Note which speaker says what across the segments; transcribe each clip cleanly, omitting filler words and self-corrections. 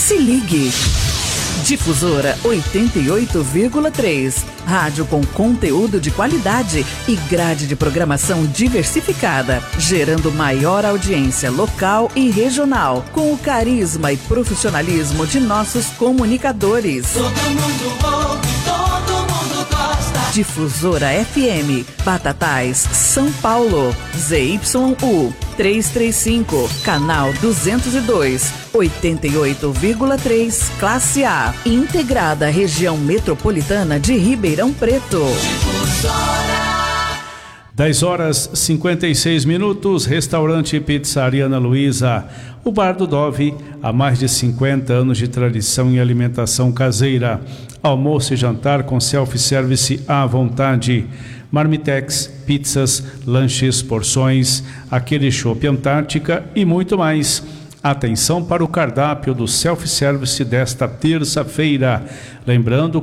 Speaker 1: Se ligue. Difusora 88,3. Rádio com conteúdo de qualidade e grade de programação diversificada, gerando maior audiência local e regional, com o carisma e profissionalismo de nossos comunicadores.
Speaker 2: Todo mundo ouve, todo mundo gosta.
Speaker 1: Difusora FM, Batatais, São Paulo, ZYU 335, canal 202, 88,3, classe A, integrada à região metropolitana de Ribeirão Preto.
Speaker 2: Difusora.
Speaker 3: 10h56, restaurante e pizzaria Ana Luísa. O Bar do Dove, há mais de 50 anos de tradição em alimentação caseira. Almoço e jantar com self-service à vontade. Marmitex, pizzas, lanches, porções, aquele chopp Antártica e muito mais. Atenção para o cardápio do self-service desta terça-feira. Lembrando, R$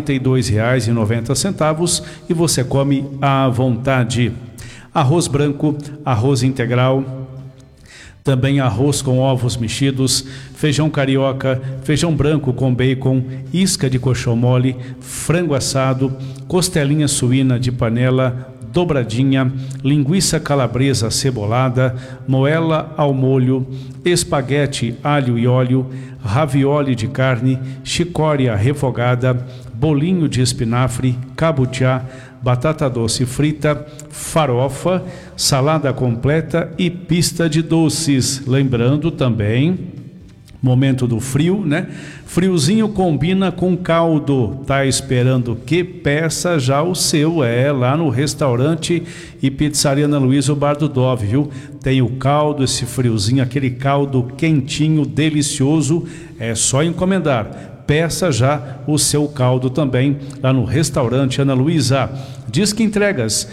Speaker 3: 42,90 e você come à vontade. Arroz branco, arroz integral, também arroz com ovos mexidos, feijão carioca, feijão branco com bacon, isca de coxão mole, frango assado, costelinha suína de panela, dobradinha, linguiça calabresa cebolada, moela ao molho, espaguete alho e óleo, ravioli de carne, chicória refogada, bolinho de espinafre, cabutiá, batata doce frita, farofa, salada completa e pista de doces. Lembrando também, momento do frio, né? Friozinho combina com caldo. Tá esperando que peça já o seu? É lá no restaurante e pizzaria Ana Luísa, o Bar do Dove, viu? Tem o caldo, esse friozinho, aquele caldo quentinho, delicioso. É só encomendar. Peça já o seu caldo também lá no restaurante Ana Luísa. Disque entregas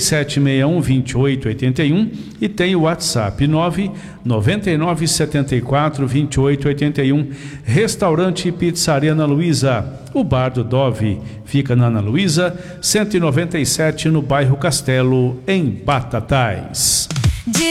Speaker 3: 3761-2881 e tem o WhatsApp 99974-2881. Restaurante e pizzaria Ana Luísa. O Bar do Dove fica na Ana Luísa 197, no bairro Castelo, em Batatais.